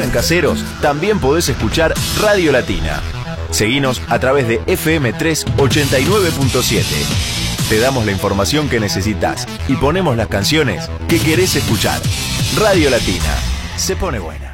en Caseros, también podés escuchar Radio Latina. Seguinos a través de FM3 89.7. Te damos la información que necesitas y ponemos las canciones que querés escuchar. Radio Latina. Se pone buena.